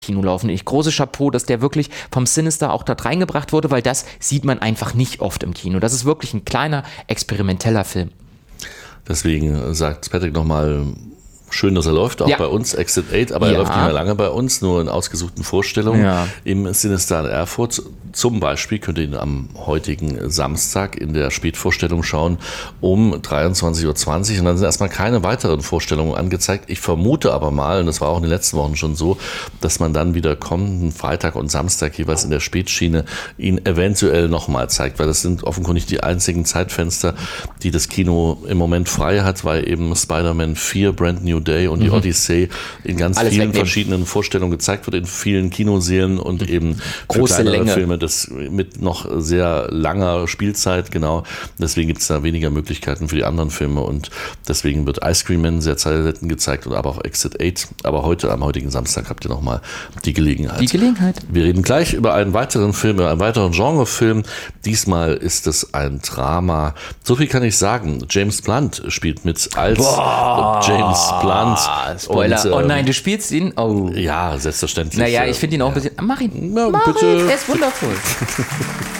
Kino laufen. Große Chapeau, dass der wirklich vom Sinister auch dort reingebracht wurde, weil das sieht man einfach nicht oft im Kino. Das ist wirklich ein kleiner, experimenteller Film. Deswegen sagt Patrick nochmal, schön, dass er läuft, auch bei uns, Exit 8, aber er läuft nicht mehr lange bei uns, nur in ausgesuchten Vorstellungen im Sinister in Erfurt. Zum Beispiel könnt ihr ihn am heutigen Samstag in der Spätvorstellung schauen um 23.20 Uhr und dann sind erstmal keine weiteren Vorstellungen angezeigt. Ich vermute aber mal, und das war auch in den letzten Wochen schon so, dass man dann wieder kommenden Freitag und Samstag jeweils in der Spätschiene ihn eventuell nochmal zeigt, weil das sind offenkundig die einzigen Zeitfenster, die das Kino im Moment frei hat, weil eben Spider-Man 4, Brand New Day und die Odyssey in ganz vielen verschiedenen Vorstellungen gezeigt wird, in vielen Kinosälen und eben große Länge. Filme das mit noch sehr langer Spielzeit, genau. Deswegen gibt es da weniger Möglichkeiten für die anderen Filme und deswegen wird Ice Cream Man sehr selten gezeigt und aber auch Exit 8. Aber heute, am heutigen Samstag, habt ihr nochmal die Gelegenheit. Wir reden gleich über einen weiteren Film, über einen weiteren Genrefilm. Diesmal ist es ein Drama. So viel kann ich sagen. James Blunt spielt mit als James Blunt. Spoiler. Und, oh nein, du spielst ihn? Oh. Ja, selbstverständlich. Naja, ich finde ihn auch ein bisschen... Mach ihn. Ja, mach bitte. ihn. Er ist wundervoll.